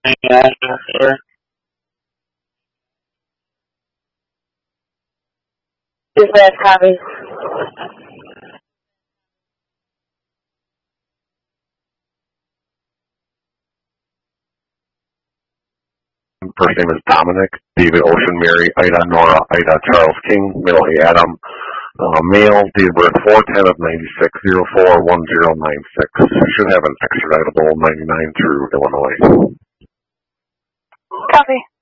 Yeah, sure. Is that copy? First name is Dominic, David Ocean Mary, Ida Nora, Ida Charles King, middle A Adam, male, date of birth 410 of 96, 041096. Should have an extraditable 99 through Illinois. Copy.